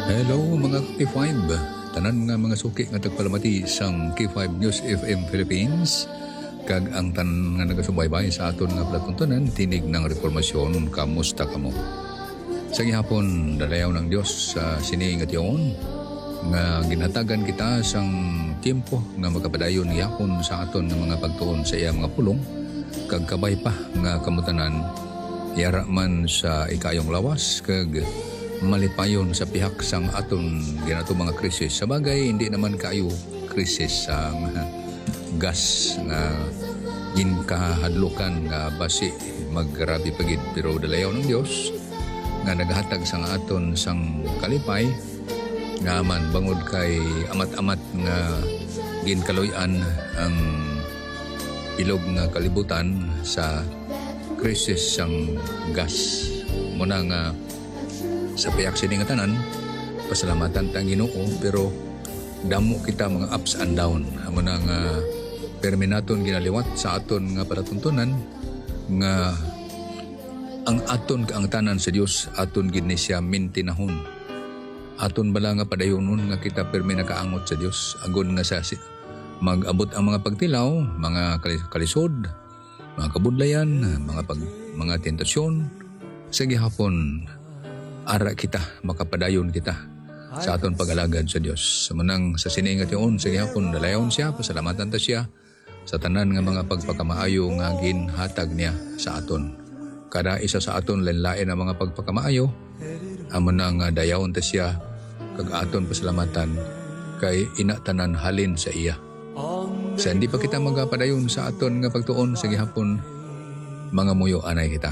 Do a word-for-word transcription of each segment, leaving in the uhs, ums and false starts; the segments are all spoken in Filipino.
Hello mga K five, tanan nga mga suki nga tagpalamati sang K five News F M Philippines, kag ang tanan nga nagasubaybay sa aton nga palatuntunan tinig ng reformasyon. Kamusta kamo? Sa gihapon dalayaw ng Dios sa sini nga tiyon nga ginhatagan kita sang tiempo nga magapadayon gihapon sa aton nga mga pagtuon sa iya mga pulong, kag kabay pa nga kamutanan yara man sa ikayong lawas kag malipayon sa pihak sang aton ginato mga krisis. Sa bagay, hindi naman kayo krisis sang gas nga ginkahadlukan nga basi maggrabe pagid, pero dalayaw ng Dios nga naghatag sang aton sang kalipay nga man bangod kay amat-amat nga ginkaloy-an ang ilog nga kalibutan sa krisis sang gas. Muna nga sa payak sini nga tanan, pasalamatan tang Ginoo, pero damo kita mga ups and down. Amo na nga perminaton ginaliwat sa aton nga palatuntunan nga ang aton ang tanan sa Dios aton gid ni siya mintinahon. Aton bala nga padayonon nga kita permi nakaangot sa Dios agon nga sa mag-abot ang mga pagtilaw, mga kalisod, mga kabudlayan, mga pag, mga tentasyon sa gihapon. Ara kita, makapadayon kita sa aton pag-alagad sa Dios. Samanang sa siningat yun, sa gihapon, dalayon siya, pasalamatan ta siya sa tanan nga mga pagpakamaayo nga ginhatag niya sa aton. Kada isa sa aton lain-lain ang mga pagpakamaayo, amo na nga dayaon ta siya, kag aton pasalamatan kay inatanan halin sa iya. Sa hindi pa kita magapadayon sa aton nga pagtuon sa gihapon, mga muyo anay kita.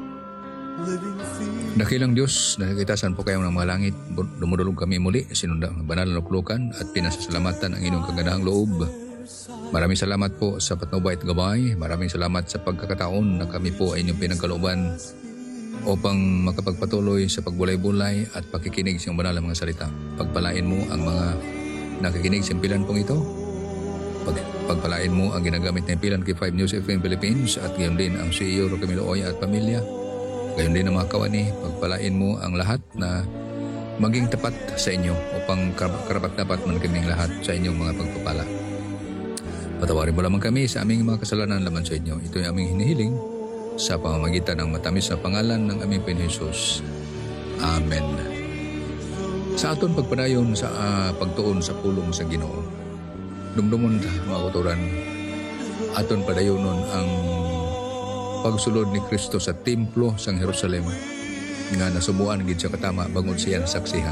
Dakilang Diyos, nakikitasan po kayo ng mga langit, dumudulog kami muli, sinundang banal na luklukan at pinasasalamatan ang inyong kagandahang loob. Maraming salamat po sa patnubay at gabay. Maraming salamat sa pagkakataon na kami po ay inyong pinagkalooban upang makapagpatuloy sa pagbulay-bulay at pakikinig sa banal na mga salita. Pagpalain mo ang mga nakikinig sa impilan pong ito. Pag, pagpalain mo ang ginagamit na impilan K five News F M Philippines at gayon din ang C E O Roque Miloy at pamilya. Gayon din ang mga kawani, pagpalain mo ang lahat na maging tapat sa inyo upang karapat-dapat man kaming lahat sa inyong mga pagpapala. Patawarin mo lamang kami sa aming mga kasalanan laman sa inyo. Ito ay aming hinihiling sa pamamagitan ng matamis na pangalan ng aming Panginoon Hesus. Amen. Sa aton pagpadayon sa uh, pagtuon sa pulong sa Ginoo, dumdumon ta mga kauturan, aton padayonon ang pagsulod ni Kristo sa templo sang Jerusalem nga nasubuan gid sa katama bangod siya nasaksihan.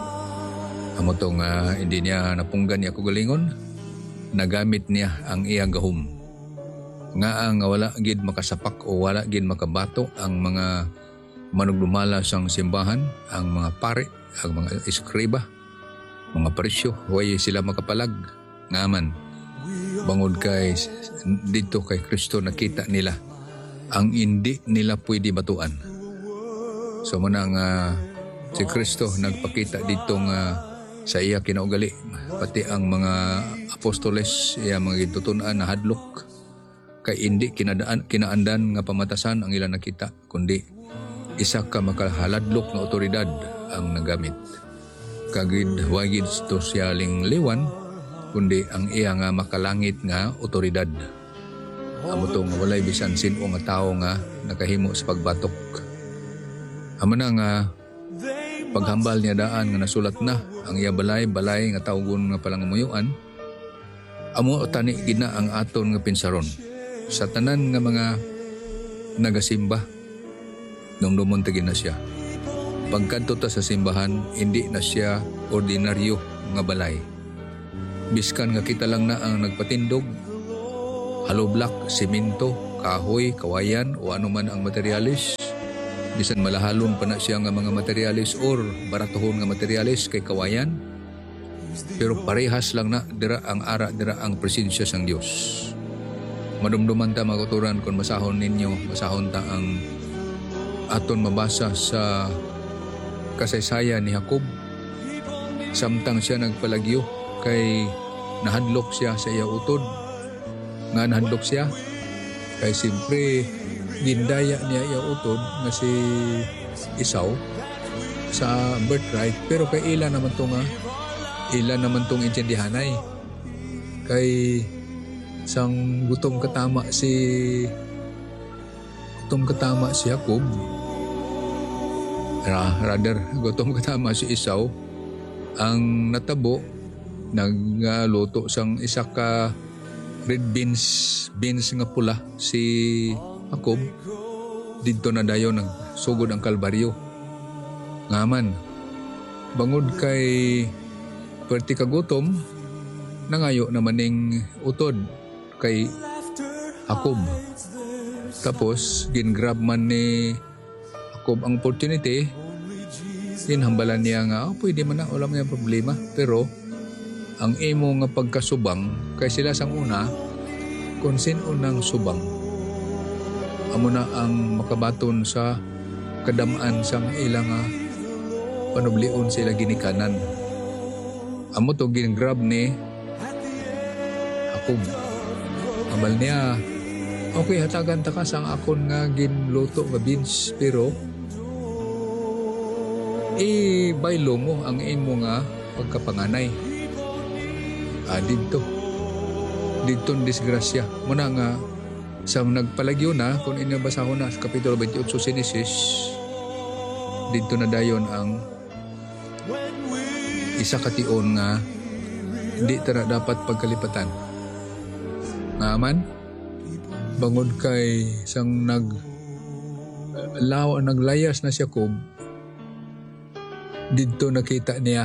Amo to nga hindi niya napunggan niya kugalingon, nagamit niya ang iyang gahom nga ang wala gid makasapak o wala gid makabato ang mga manugdumala sang simbahan, ang mga pare, ang mga eskriba, mga parisyo, way sila makapalag ngaman bangod kay dito kay Kristo nakita nila ang hindi nila pwede batuan. So muna nga si Kristo nagpakita dito nga sa iya kinaugali, pati ang mga apostoles iya mga gitutunan na hadlok kay hindi kinadaan kinaandan nga pamatasan ang ilang nakita, kundi isa ka makahaladlok nga otoridad ang nagamit. Kagid wagid to siya ling liwan, kundi ang iya nga makalangit nga otoridad. Amo to nga walay bisan sino nga tao nga nakahimo sa pagbatok. Amo na nga paghambal niya daan nga nasulat na ang iya balay-balay nga tawgon nga palangamuyuan. Amo tani gid na ang aton nga pinsaron sa tanan nga mga nagasimba. Dumdumon ta gid na siya. Pagkadto ta sa simbahan, hindi na siya ordinaryo nga balay. Biskan nga kita lang na ang nagpatindog, haloblak, simento, kahoy, kawayan o anuman ang materialis. Bisan malahalon pa na siya nga mga materialis or baratohon nga materialis kay kawayan. Pero parehas lang na dira ang ara, dira ang presensya sang Dios. Madumduman ta mga kauturan kung masahon ninyo, masahon ta ang aton mabasa sa kasaysayan ni Jacob. Samtang siya nagpalagyo kay nahadlok siya sa iya utod, nga nahadlok siya kay siyempre gindaya niya iya utod nga si Esau sa birthright, pero kay ila naman to nga ila naman tong intindihanay kay sang gutom katama si gutom katama si Jacob, ra, rather gutom katama si Esau, ang natabo nagluto sang isa ka red beans beans nga pula si Jacob. Dito na dayon nagsugod ang Kalbaryo. Ngaman, bangod kay perti kagutom, nangayo naman ning utod kay Jacob. Tapos, gingrab man ni Jacob ang opportunity, ginhambalan niya nga, oh, pwede man na, wala man yung problema. Pero, ang imo nga pagkasubang, kay sila sang una, kung sino nang subang, amo na ang makabaton sa kadamaan sang ilang nga panublion sila ginikanan. Amo to gingrab ni Jacob. Amal niya, okay, hatagan ta ka sang akon nga ginluto nga beans, pero i-baylo mo ang imo nga pagkapanganay. Ah, dito. Dito ang disgrasya. Muna nga, sa nagpalagyo na, kung inyo basahon na sa Kapitulo twenty-eight Genesis, dito na dayon ang isa kation nga hindi tara dapat pagkalipatan. Nga man, bangod kay sang nag law naglayas na si Jacob, dito nakita niya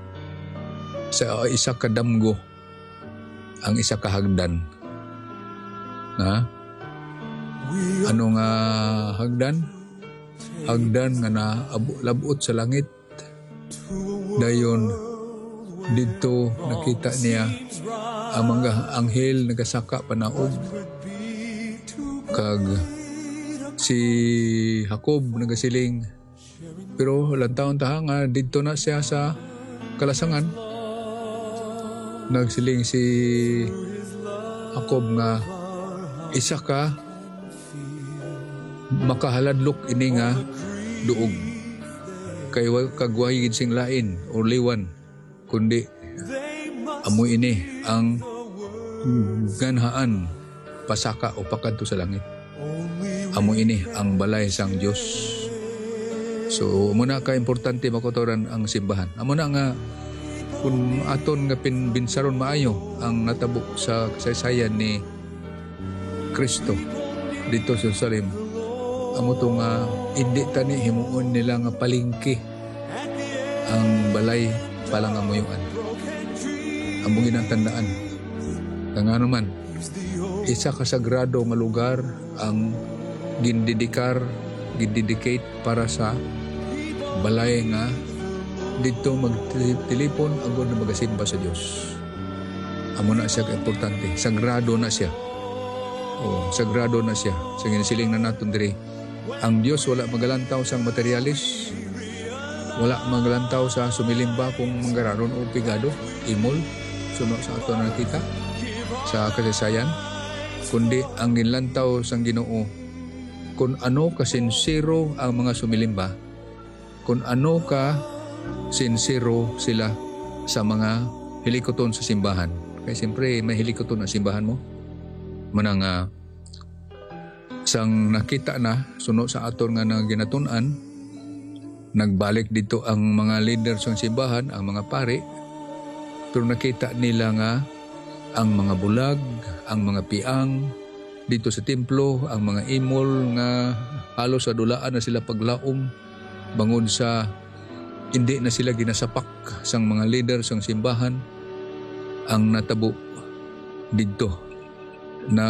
sa isa ka damgo ang isa ka hagdan. Na? Ano nga hagdan? Hagdan nga na labot sa langit. Dayon dito nakita niya ang mga anghel nagasaka panaog kag si Jacob nagasiling, pero lantaon taha nga dito na siya sa kalasangan. Nagsiling si Jacob nga isa ka makahaladlok ini nga duog kay kagway gid sing lain o liwan, kundi amo ini ang ganhaan pasaka o pakadto sa langit. Amo ini ang balay sang Dios. So muna ka importante makotoran ang simbahan. Amo na nga kung aton nga pinbinsaron maayo ang natabo sa kasaysayan ni Kristo dito sa Jerusalem. Amo to nga hindi tani himuon nila nga palingki ang balay palangamuyuan. Among ginatandaan kanga naman isa ka sagrado nga lugar ang gindidikar gindidicate para sa balay nga dito magtilipon agod na magasimba sa Dios. Amo na siya importante, sagrado na siya. Oh, sagrado na siya. Sa ginasiling na naton diri, ang Dios wala magalantaw sang materialis, wala magalantaw sa sumilimba kung manggararon o pigado, imol, suno sa ato na nakita sa kasaysayan, kundi ang ginlantaw sang Ginoo kung ano ka sincero ang mga sumilimba, kung ano ka sincero sila sa mga hilikoton sa simbahan. Kaya siyempre may hilikoton ang simbahan mo. Manang uh, sang nakita na suno sa aton nga nang ginatunan, nagbalik dito ang mga leaders ng simbahan, ang mga pare, pero nakita nila nga ang mga bulag, ang mga piang dito sa templo, ang mga imol nga halos sa dulaan na sila paglaom bangod sa hindi na sila ginasapak sang mga leaders ng simbahan. Ang natabo dito na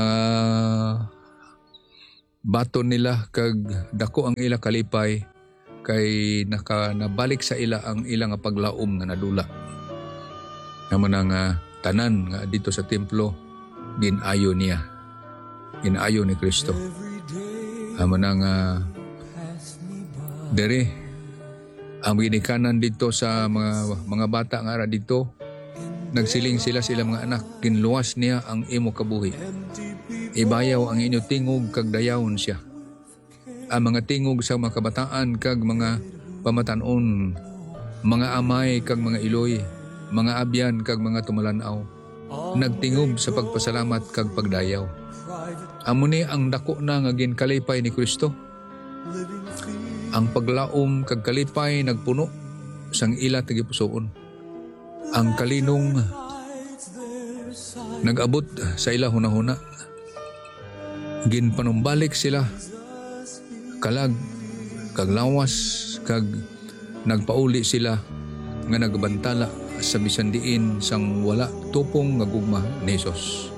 baton nila kag dako ang ila kalipay kay naka nabalik sa ila ang ilang paglaom nga nadula. Naman ang uh, tanan nga dito sa templo ginayo niya. Ginayo ni Kristo. Naman ang uh, dere ang ginikanan dito sa mga mga bata nga ara dito, nagsiling sila sila mga anak, ginluwas niya ang imo kabuhi. Ibayaw ang inyo tingog kag dayawon siya. Ang mga tingog sa mga kabataan kag mga pamatanon, mga amay kag mga iloy, mga abyan kag mga tumalanaw, nagtingob sa pagpasalamat kag pagdayaw. Amo ni ang dako na nga ginkalipay ni Kristo. Ang paglaom kag kalipay nagpuno sang ila tagipusoon. Ang kalinong nag-abot sa ila hunahuna. Ginpanumbalik sila kalag kag lawas kag nagpauli sila nga nagbantala sa bisan diin sang wala tupong nga gugma ni Hesus.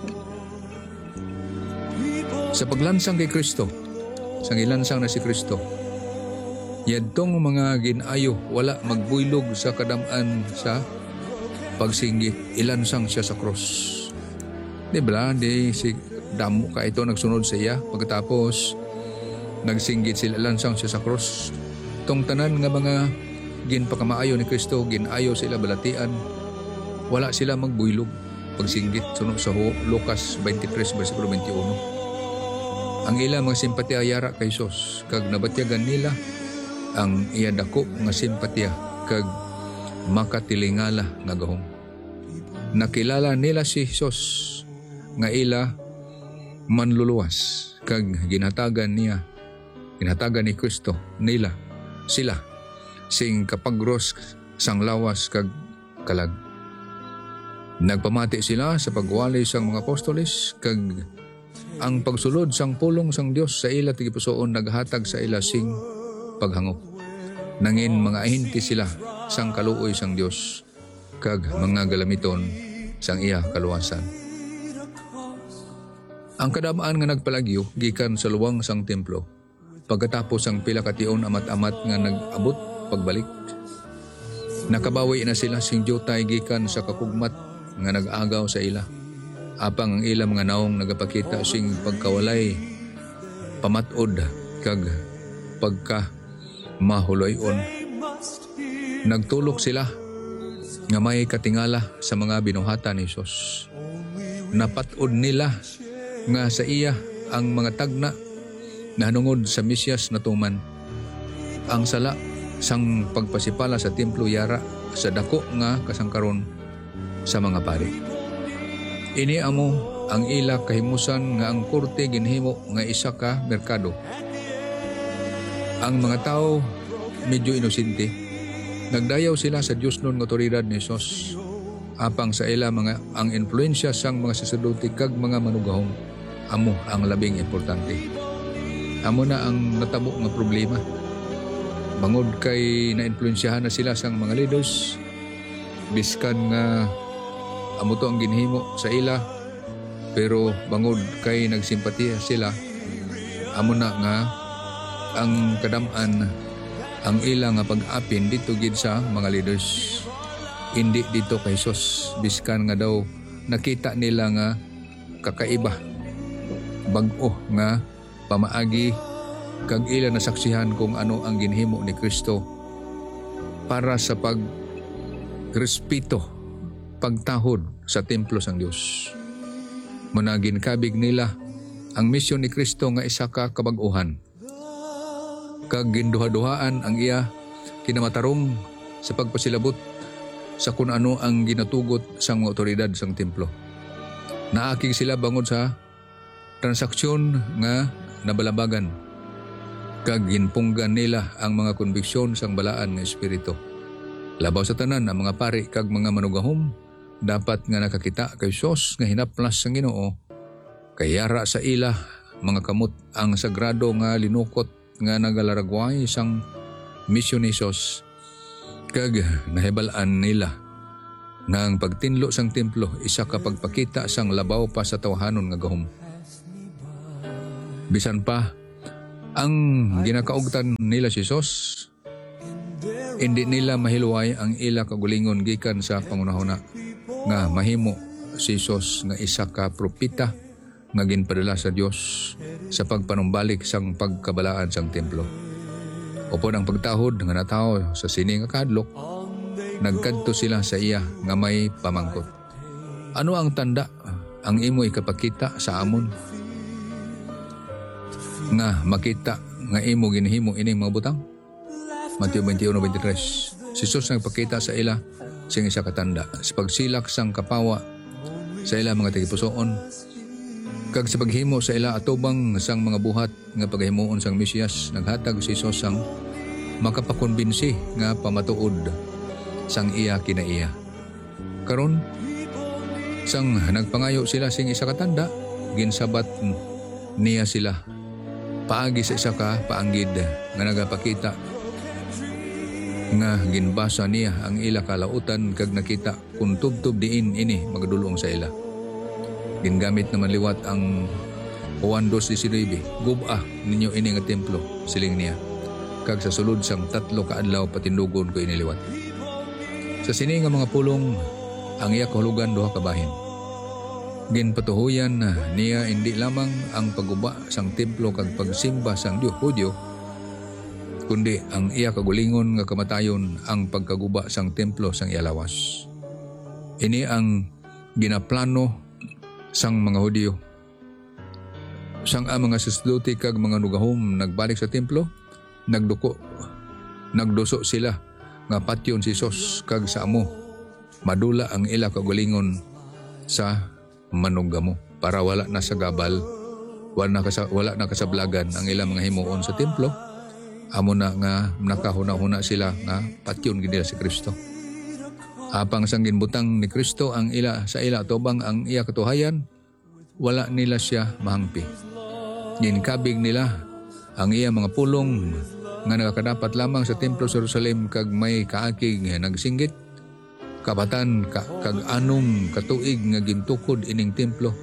Sa paglansang kay Kristo, sang ilansang na si Kristo, yadtong mga ginayo wala magbuylog sa kadam-an sa pagsinggit, ilansang siya sa cross. Di ba? Di si damo ka ito nagsunod sa iya. Pagkatapos nagsinggit sila, ilansang siya sa cross. Tong tanan nga mga ginpakamaayo ni Kristo, ginayo sila balatian, wala sila magbuylog pagsinggit. Sunod sa Lucas twenty-three versikulo twenty-one. Ang ila mga simpatya yara kay Sos, kag nabatyagan nila ang iya dako nga simpatya kag makatilingala nga gahom. Nakilala nila si Sos nga ila manluluwas kag ginhatagan niya, ginhatagan ni Kristo nila sila sing kapagros sang lawas kag kalag. Nagpamati sila sa pagwali sang mga apostoles kag ang pagsulod sang pulong sang Dios sa ila tigipusoon naghatag sa ila sing paghangop. Nangin mga ahinti sila sang kaluoy sang Dios kag mga galamiton sang iya kaluwasan. Ang kadamaan nga nagpalagyo gikan sa luwang sang templo pagkatapos ang pila ka tion amat-amat nga nag-abot pagbalik. Nakabawi na sila sing jutay gikan sa kakugmat nga nag-agaw sa ila. Apang ang ila mga naong nagapakita sing pagkawalay, pamatod kag pagka mahuloyon. Nagtulok sila nga may katingala sa mga binuhatan ni Hesus. Napatod nila nga sa iya ang mga tagna na hanungod sa Mesyas na tuman. Ang sala sang pagpasipala sa templo yara sa dako nga kasangkaron sa mga pari. Ini amo ang ila kahimusan nga ang korte ginhimo nga isa ka merkado. Ang mga tao medyo inosente. Nagdayaw sila sa Dios nun nga otoridad ni Hesus. Apang sa ila mga ang influensya sang mga saserdote kag mga manugahom. Amo ang labing importante. Amo na ang natabo nga problema. Bangod kay na-influensyahan na sila sang mga leaders. Biskan nga amo to ang ginhimo sa ila, pero bangod kay nagsimpatiya sila, amo na nga ang kadam-an ang ila nga pag-apin dito gid sa mga leaders, hindi dito kay Hesus. Biskan nga daw nakita nila nga kakaiba, bag-o nga pamaagi kag ila nasaksihan kung ano ang ginhimo ni Kristo para sa pagrespeto, pagtahod sa templo sang Dios. Managin kabig nila ang misyon ni Kristo nga isa ka kabag-uhan. Kag ginduha-duhaan ang iya kinamatarong sa pagpasilabot sa kung ano ang ginatugot sang mga otoridad sang templo. Naakig sila bangod sa transaksyon nga nabalabagan. Kag ginpunggan nila ang mga konbiksyon sang balaan nga espiritu. Labaw sa tanan ang mga pari kag mga manugahom dapat nga nakakita kay Sos nga hinaplas sang Ginoo, kayara sa ila mga kamot ang sagrado nga linukot nga nagalaragway sang misyon ni Sos. Kag nahibalaan nila nga ang pagtinlo sang templo isa ka pagpakita sang labaw pa sa tawhanon nga gahom. Bisan pa ang ginakaugtan nila si Sos, hindi nila mahiluway ang ila kagulingon gikan sa pangunahuna nga mahimo si Sos nga isa ka propeta nga ginpadala sa Dios sa pagpanumbalik sang pagkabalaan sang templo. Upod ang pagtahod nga natawo sa sini nga kadlok, nagkadto sila sa iya nga may pamangkot. Ano ang tanda ang imo ikapakita sa amon nga makita nga imo ginhimo ining mga butang? Mateo twenty-one twenty-three. Si Jesus nagpakita sa ila sing isa katanda. Sa pagsilak sang kapawa sa ila mga tagipusoon. Kag sa paghimo sa ila atubang sang mga buhat nga paghimuon sang Mesiyas, naghatag si Jesus sang makapakonbinsi nga pamatuod sang iya kinaiya. Karon sang nagpangayo sila sing isa katanda, ginsabat niya sila paagi sa isa ka paanggid nga nagapakita nga ginbasa niya ang ila kalautan kag nakita kung tubtub diin ini magadulong sa ila. Gingamit naman liwat ang Juan two nineteen, gubah ninyo ini nga templo, siling niya. Kag sa sulod sang tatlo ka adlaw patindugon ko ini liwat. Sa sini nga mga pulong ang iya kahulugan duha ka bahin. Ginpatuhuyan niya hindi lamang ang pagguba sang templo kag pagsimba sang Dios Hudyo, kundi ang iya kagulingon nga kamatayon ang pagkaguba sang templo sang iya lawas. Ini ang ginaplano sang mga Hudyo. Sang ang mga saserdote kag mga nugahom nagbalik sa templo, nagduko, nagduso sila nga patyon si Jesus kag sa amo madula ang ila kagulingon sa manugamo para wala na sa gabal, wala na, kasa, wala na kasablagan ang ilang mga himuon sa templo. Amo na nga nakahuna-huna sila nga patyon gid nila si Kristo. Apang sang ginbutang ni Kristo ang ila sa ila tubang ang iya katuhayan, wala nila siya mahangpi. Ginkabig nila ang iya mga pulong nga nakadapat lamang sa templo sa Jerusalem kag may kaakig nga nagsinggit. Kabatan ka, kag anong katuig nga gintukod ining templo.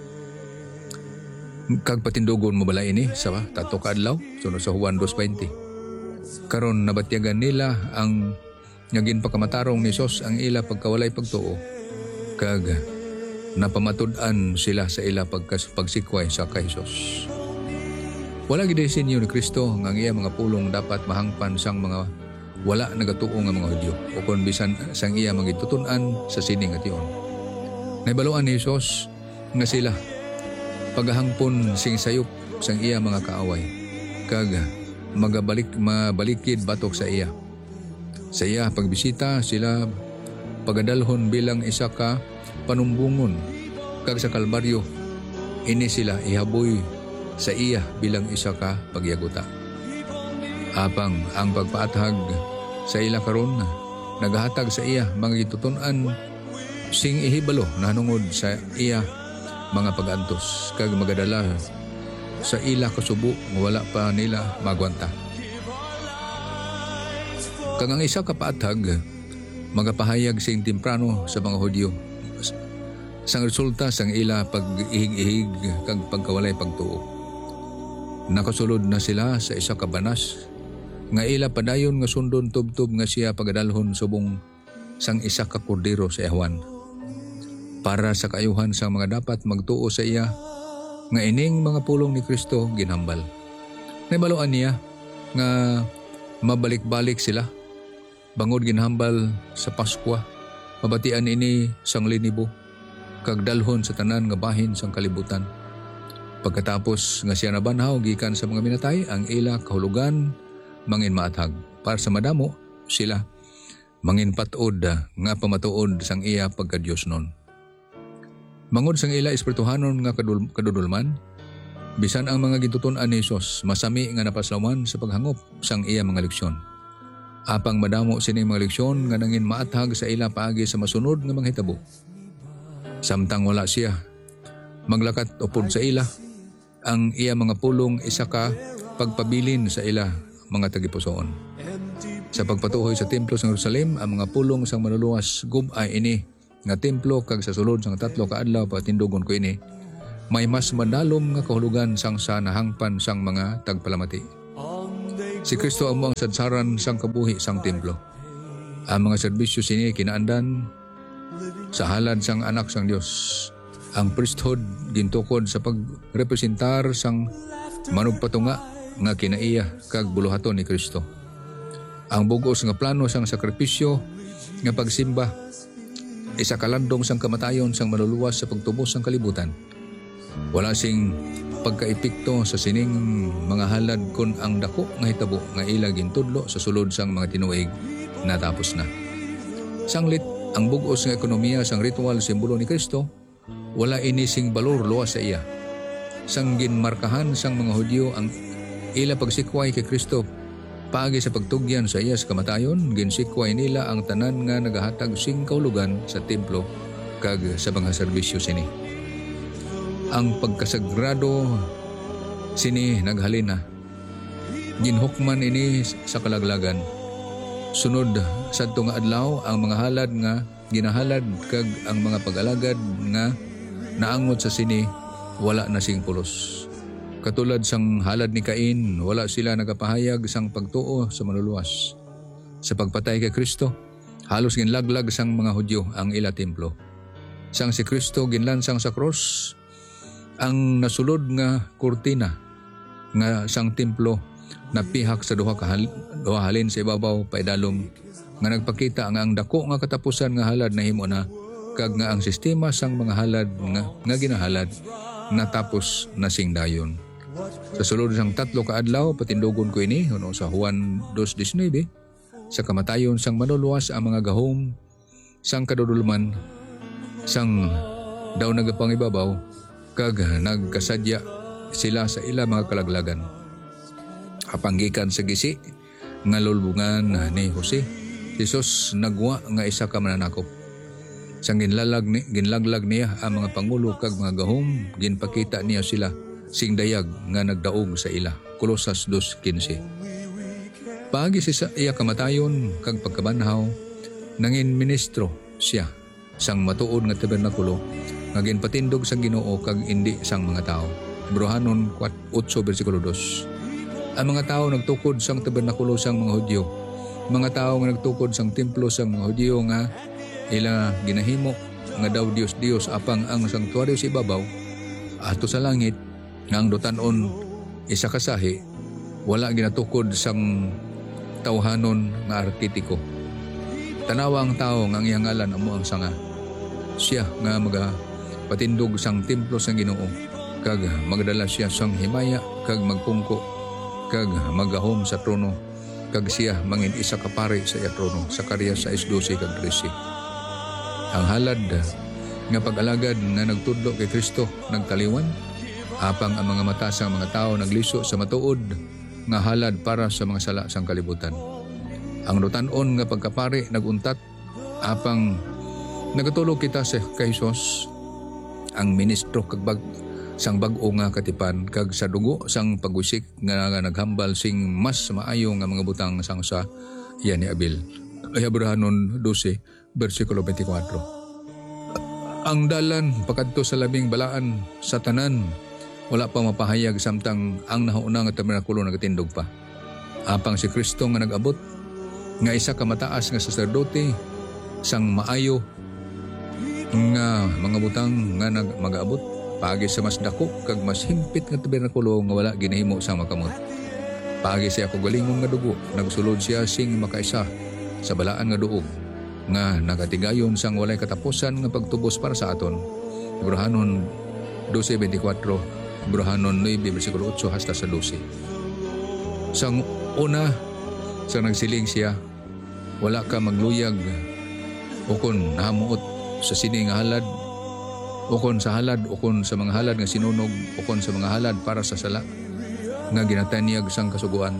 Kag patindugon mo bala ini sa tato ka adlaw sunod sa Juan two twenty. Karon nabatyagan nila ang nga ginpakamatarong ni Jesus ang ila pagkawalay pagtuo. Kag napamatud-an sila sa ila pagkas pagsikway sa kay Jesus. Wala gid sinyo ni Kristo nga ang iya mga pulong dapat mahangpan sang mga wala nagatuo nga mga Hudyo o kon bisan sang iya magitutunan sa sining nga tion. Naibaluan ni Jesus nga sila paghangpon sing sayop sang iya mga kaaway kag magabalik mabalikid batok sa iya. Sa iya pagbisita sila pagadalhon bilang isa ka panumbungon kag sa Kalbaryo ini sila ihaboy sa iya bilang isa ka pagyaguta. Apang ang pagpaathag sa ila karon nagahatag sa iya mga gitutunan sing ihibalo nahanungod sa iya mga pag-antos kag magadala sa ila kasubo nga wala pa nila magwanta. Kag ang isa ka paathag magapahayag sing temprano sa mga Hudyo sang resulta sang ila pag-ihig-ihig kag pagkawalay pagtuo. Nakasulod na sila sa isa ka banas nga ila padayon nga sundon tubtob nga siya pagadalhon subong sang isa ka kordero sa Juan para sa kaayuhan sa mga dapat magtuo sa iya nga ining mga pulong ni Kristo ginhambal. Naibaluan niya nga mabalik-balik sila bangod ginhambal sa Paskwa, mabatian ini sang linibo kag dalhon sa tanan nga bahin sang kalibutan. Pagkatapos nga siya nabanhaw gikan sa mga minatay, ang ila kahulugan mangin maathag para sa madamo sila mangin patod nga pamatuod sang iya pagka-Dios nun. Mangod sang ila espirituhanon nga kadul- kadudulman bisan ang mga gituton-an ni Jesus masami nga napaslawan sa paghangop sang iya mga leksyon. Apang madamo sining mga leksyon nga nangin maathag sa ila paagi sa masunod nga mga hitabo. Samtang wala siya maglakat upod sa ila, ang iya mga pulong isa ka pagpabilin sa ila mga tagipusoon. Sa pagpatuhoy sa templo sa Jerusalem, ang mga pulong sang manuluwas gubay ini nga templo kag sa sulod sang tatlo ka adlaw patindugon ko ini may mas madalom nga kahulugan sang sa nahangpan sang mga tagpalamati. Si Kristo amo ang sadsaran sang kabuhi sang templo. Ang mga serbisyo sini kinaandan sa halad sang anak sang Dios. Ang priesthood gintukod sa pagrepresentar sang manugpatunga nga kinaiya kag buluhaton ni Kristo. Ang bugos nga plano sang sakripisyo nga pagsimba isa kalandong sang kamatayon sang maluluwas sa pagtubos sang kalibutan. Wala sing pagkaepekto sa sining mga halad kon ang dako nga hitabo nga ila gintudlo sa sulod sang mga tinuig natapos na. Sanglit ang bug-os nga ekonomiya sang ritual simbolo ni Kristo, wala inising balor luwas sa iya. Sang ginmarkahan sang mga Hudyo ang ila pagsikway kay Kristo paagi sa pagtugyan sa iya sa kamatayon, ginsikway nila ang tanan nga nagahatag sing kaulugan sa templo kag sa mga serbisyo sini. Ang pagkasagrado sini naghalina. Ginhukman ini sa kalaglagan. Sunod sadto nga adlaw ang mga halad nga ginahalad kag ang mga pag-alagad nga naangot sa sini wala na sing pulos. Katulad sang halad ni Cain, wala sila nagapahayag sang pagtuo sa manluluwas. Sa pagpatay kay Kristo, halos ginlaglag sang mga Hudyo ang ila templo. Sang si Kristo ginlansang sa cross, ang nasulod nga kurtina nga sang templo napihak sa duha ka hal- duha halin sa ibabaw paidalom nga nagpakita nga ang dako nga katapusan nga halad nahimo na kag nga ang sistema sang mga halad nga, nga ginahalad natapos na sing dayon. Sa sulod sang tatlo ka adlaw patindugon ko ini ano sa Juan two nineteen sa kamatayon sang manluluwas ang mga gahom sang kadudulman sang daw nagapangibabaw kag nagkasadya sila sa ila mga kalaglagan. Kapanggikan sa gisi nga lulbungan ni Jose, Jesus nagwa nga isa ka mananakop. Sang ginlalag ni, ginlaglag niya ang mga pangulo kag mga gahom, ginpakita niya sila sing dayag nga nagdaog sa ila. Kolosas two fifteen. Paagi sa iya kamatayon kag pagkabanhaw, nangin ministro siya sang matuod nga tabernakulo nga ginpatindog sa Ginoo kag indi sang mga tao. Hebrehanon eight versikulo two. Ang mga tao nagtukod sang tabernakulo sang mga Hudyo. Mga tao nga nagtukod sang templo sang mga Hudyo nga ila ginahimo nga daw Dios-Dios apang ang sanktuaryo sa ibabaw ato sa langit nga ang dotanon isa kasahi wala ginatukod sang tawhanon nga arkitiko. Tanawa ang tao nga ang iyang ngalan amo ang sanga. Siya nga maga patindog sang templo sang Ginoo kag magdala siya sang himaya kag magpungko kag magahom sa trono kag siya mangin isa ka pari sa iya trono. Zacarias six twelve kag thirteen. Ang halad nga pag-alagad nga nagtudlo kay Kristo nagtaliwan apang ang mga mata sa mga tao nagliso sa matuod nga halad para sa mga sala sang kalibutan. Ang rutanon nga pagkapari naguntat apang nagatulog kita sa kay Jesus ang ministro kag bag sang bag-o nga katipan kag sa dugo sang pagwisik nga, nga naghambal sing mas maayo nga mga butang sang sa iya ni Abel. Ay Hebrehanon twelve versikulo twenty-four. Ang dalan pakadto sa labing balaan sa tanan wala pa mapahayag samtang ang nahauna nga tabernakulo nagatindog pa. Apang si Kristo nga nag-abot nga isa ka mataas nga saserdote sang maayo nga mga butang nga nag mag-abot pagi sa mas dako kag mas himpit nga tabernakulo nga wala ginahimo sang makamot. Pagi siya ako galingong nga dugo nagsulod siya sing makaisa sa balaan nga duog nga nagatigayon sang walay katapusan nga pagtubos para sa aton. Hebrehanon twelve twenty-four, Hebrehanon nine versikulo eight hasta sa twelve. Sang una sang nagsiling siya wala ka magluyag ukon nahamuot sa sini nga halad ukon sa halad ukon sa mga halad nga sinunog ukon sa mga halad para sa sala nga ginatanyag sang kasuguan.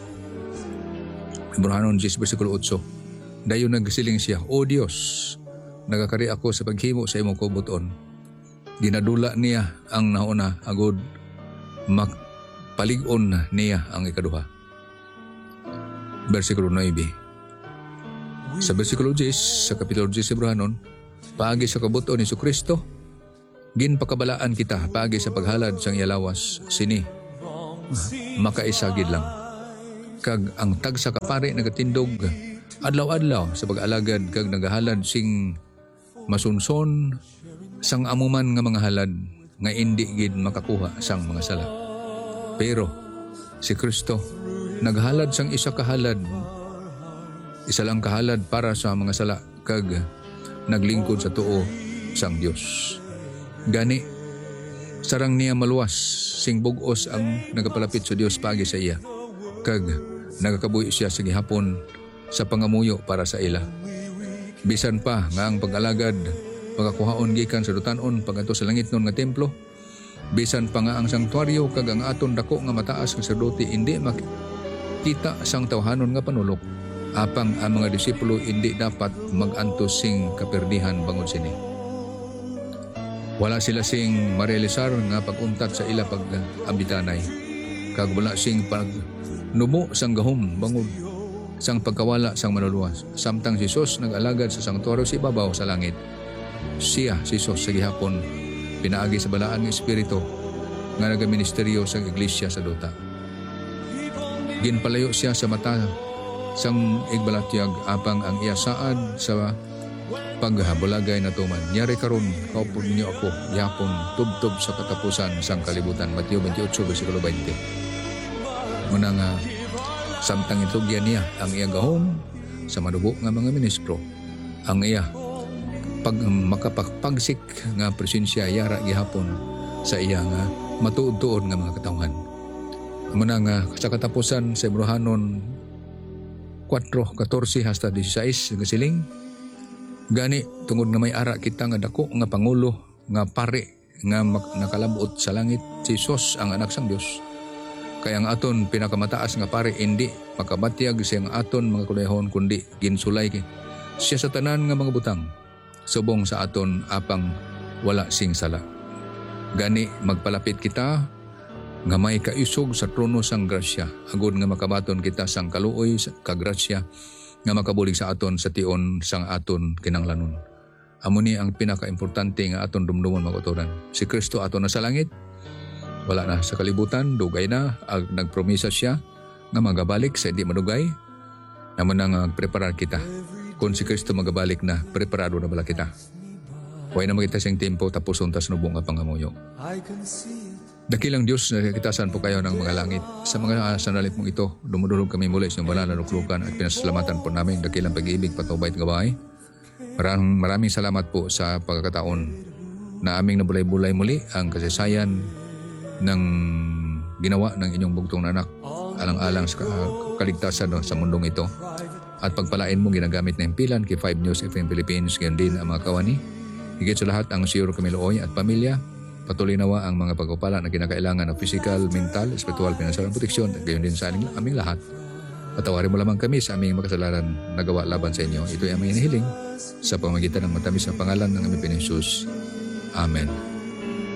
Hebrehanon ten versikulo eight. Dayon nagsiling siya, O Dios, nagakari ako sa paghimo sa imong kubuton. Ginadula niya ang nauna agod magpalig-on niya ang ikaduha. Versikulo nine. Sa versikulo ten sa kapitulo ten Hebrehanon, paagi sa kabuton ni Kristo, ginpakabalaan kita paagi sa paghalad sang yalawas sini makaisagid lang. Kag ang tagsa kapari nagatindog adlaw-adlaw sa pag-alagad kag nagahalad sing masunson sang amuman nga mga halad nga indi gid makakuha sang mga sala. Pero si Kristo naghalad sang isa kahalad, isa lang kahalad para sa mga sala kag naglingkod sa tuo sang Dios. Gani Sarang niya maluwas, sing bugos ang nagapalapit sa Dios pagi sa iya. Kag nagakabuhi siya sa gihapon sa pangamuyo para sa ila. Bisan pa nga ang pag-alagad, pagakuhaon gikan sa dutanon pagato sa langit nun nga templo. Bisan pa nga ang sanktuaryo kag ang aton dako nga mataas nga sacerdote hindi makita sang tawhanon nga panulok. Apang ang mga disipulo hindi dapat mag-antos sing kaperdihan bangod sini. Wala sila sing marealisar nga pag-untat sa ila pag-ambitanay. Kag wala sing pag-nubo sang gahom bangod sang pagkawala sang manuluwas. Samtang si Jesus nag-alagad sa sanktuaryo sa ibabaw sa langit. Siya, si Jesus sa gihapon, pinaagi sa balaan ng Espiritu nga nagaministeryo sa iglesia sa duta. Ginpalayo siya sa mata sang igbalatiyag apang ang iya saad sa paghabulagay na tuman. Nyari karon kaupod ninyo ako yapon tubtob sa katapusan sang kalibutan. Mateo twenty-eight versikulo twenty. Muna nga samtang itugyan niya ang iya gahom sa madugo nga mga ministro. Ang iya pag makapagpagsik nga presensya yara gihapon sa iya nga matuod-tuod nga mga katawhan. Muna nga sa katapusan sa Hebrehanon four fourteen hasta sixteen nga siling gani tungod nga may ara kita nga dako nga pangulo nga pare nga nakalabot sa langit si Jesus ang anak sang Dios. Kaya ang aton pinakamataas nga pare hindi makabatyag siyang aton mga kulehon kundi ginsulay siya sa tanan nga mga butang subong sa aton apang wala sing sala. Gani magpalapit kita nga may kaisog sa trono sang grasya agud nga makabaton kita sang kaluoy sa kagrasya nga makabulig sa aton sa tion sang aton kinahanglanon. Amo ni ang pinakaimportante nga aton dumdumon maguturan. Si Kristo aton na sa langit, wala na sa kalibutan, dugay na, ag nagpromisa siya nga magabalik sa hindi madugay, naman na nga preparar kita. Kung si Kristo magabalik na, preparado na bala kita. Huwag na makita siyang tempo tapos untas nubong nga pangamuyo. Dakilang Diyos na kitasan po kayo ng mga langit. Sa mga sanalit mong ito, dumudulog kami muli sa iyong banal na luklukan at pinasalamatan po namin dakilang pag-ibig, patubay at gabay. Maraming, maraming salamat po sa pagkakataon na aming nabulay-bulay muli ang kasaysayan ng ginawa ng inyong bugtong na anak alang-alang sa kaligtasan no, sa mundong ito. At pagpalain mo ginagamit na impilan kay five News F M Philippines, gayon din ang mga kawani. Higit sa lahat ang Siyuro Camilo Oy at pamilya. Patuloy nawa ang mga pagpapala na kinakailangan ng physical, mental, spiritual, financial, at proteksyon at gayon din sa aming, aming lahat. Patawarin mo lamang kami sa aming makasalanan na gawa laban sa inyo. Ito ay aming hinihiling sa pamagitan ng matamis na pangalan ng aming Panginoon Jesus. Amen.